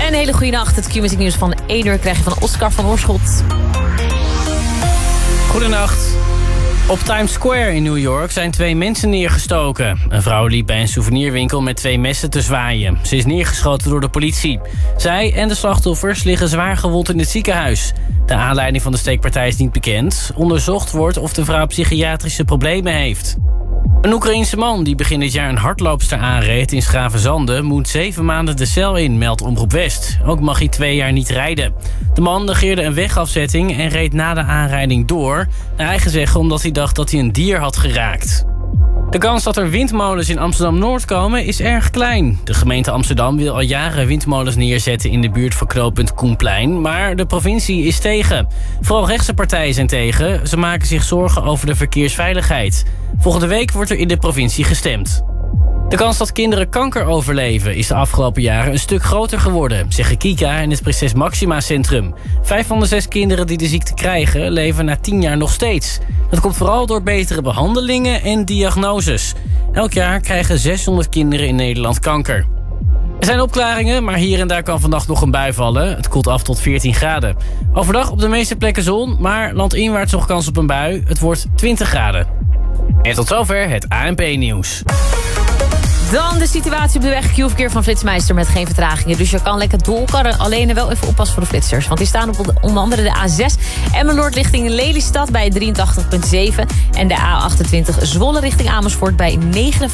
Een hele goede nacht. Het Q-music nieuws van 1 uur krijg je van Oscar van Oorschot. Goedenacht. Op Times Square in New York zijn 2 mensen neergestoken. Een vrouw liep bij een souvenirwinkel met 2 messen te zwaaien. Ze is neergeschoten door de politie. Zij en de slachtoffers liggen zwaar gewond in het ziekenhuis. De aanleiding van de steekpartij is niet bekend. Onderzocht wordt of de vrouw psychiatrische problemen heeft. Een Oekraïense man die begin dit jaar een hardloopster aanreed in Schravenzande moet 7 maanden de cel in, meldt Omroep West. Ook mag hij 2 jaar niet rijden. De man negeerde een wegafzetting en reed na de aanrijding door. Naar eigen zeggen omdat hij dacht dat hij een dier had geraakt. De kans dat er windmolens in Amsterdam-Noord komen is erg klein. De gemeente Amsterdam wil al jaren windmolens neerzetten in de buurt van knooppunt Koenplein, maar de provincie is tegen. Vooral rechtse partijen zijn tegen. Ze maken zich zorgen over de verkeersveiligheid. Volgende week wordt er in de provincie gestemd. De kans dat kinderen kanker overleven is de afgelopen jaren een stuk groter geworden, zeggen Kika en het Prinses Maxima Centrum. 5 van de 6 kinderen die de ziekte krijgen leven na 10 jaar nog steeds. Dat komt vooral door betere behandelingen en diagnoses. Elk jaar krijgen 600 kinderen in Nederland kanker. Er zijn opklaringen, maar hier en daar kan vannacht nog een bui vallen. Het koelt af tot 14 graden. Overdag op de meeste plekken zon, maar landinwaarts nog kans op een bui. Het wordt 20 graden. En tot zover het ANP-nieuws. Dan de situatie op de weg. Q-verkeer van Flitsmeister met geen vertragingen. Dus je kan lekker doorkarren. Alleen wel even oppassen voor de flitsers. Want die staan op onder andere de A6 Emmeloord richting Lelystad bij 83,7. En de A28 Zwolle richting Amersfoort bij 59,6.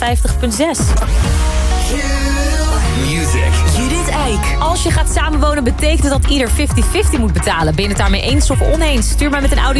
Judith Eyck. Als je gaat samenwonen betekent het dat ieder 50-50 moet betalen. Ben je het daarmee eens of oneens? Stuur maar met een audio